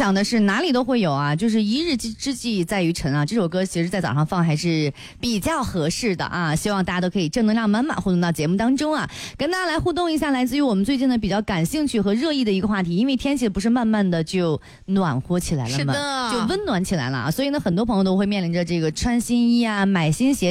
想的是哪里都会有啊，就是一日之计在于晨啊。这首歌其实在早上放还是比较合适的啊，希望大家都可以正能量满满互动到节目当中啊，跟大家来互动一下来自于我们最近呢比较感兴趣和热议的一个话题，因为天气不是慢慢的就暖和起来了吗？ 是的， 就温暖起来了，所以呢很多朋友都会面临着这个穿新衣啊、买新鞋